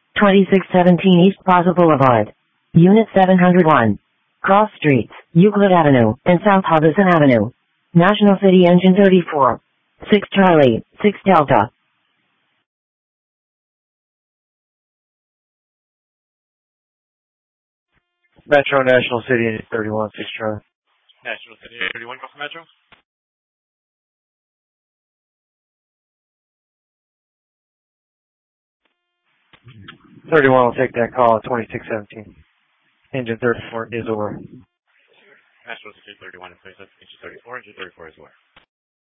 2617 East Plaza Boulevard. Unit 701. Cross Streets, Euclid Avenue, and South Harbison Avenue. National City Engine 34. 6 Charlie, 6 Delta. Metro National City Engine 31, 6 Charlie. National City Engine 31, call for Metro. 31 will take that call at 2617. Engine 34 is over. National City 31 is 26, Engine 34, Engine 34 is over.